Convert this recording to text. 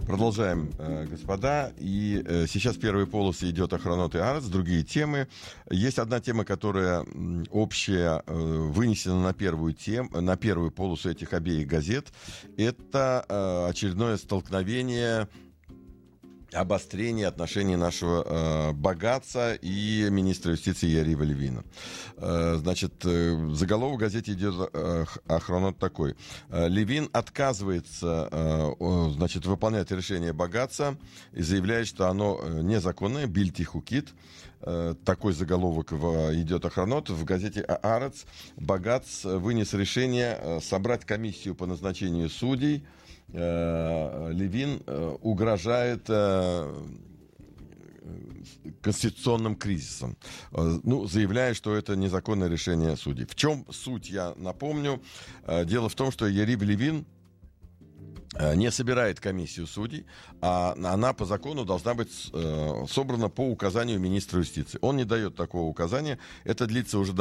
Продолжаем, господа. И сейчас первые полосы идет Охранот и Арец, другие темы. Есть одна тема, которая общая, вынесена на первую полосу этих обеих газет. Это очередное столкновение, обострение отношений нашего богатца и министра юстиции Ярива Левина. Значит, заголовок в газете идет Охранот такой. Левин отказывается, значит, выполнять решение богатца и заявляет, что оно незаконное, бильти хукит. Такой заголовок идет Охранот. В газете Аарец Багац вынес решение собрать комиссию по назначению судей. Левин угрожает конституционным кризисом, заявляя, что это незаконное решение судей. В чем суть, я напомню. Дело в том, что Ярив Левин не собирает комиссию судей, а она по закону должна быть собрана по указанию министра юстиции. Он не дает такого указания. Это длится уже